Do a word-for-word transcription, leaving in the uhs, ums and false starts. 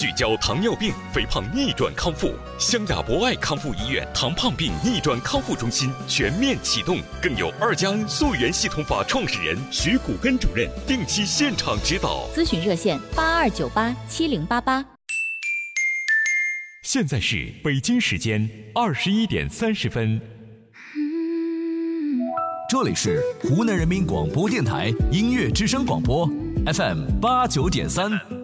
聚焦糖尿病、肥胖逆转康复。湘雅博爱康复医院糖胖病逆转康复中心全面启动，更有二加 N 溯源系统法创始人徐古根主任定期现场指导。 咨询热线八二九八七零八八。 现在是北京时间二十一点三十分。 这里是湖南人民广播电台音乐之声广播 F M 八九点三。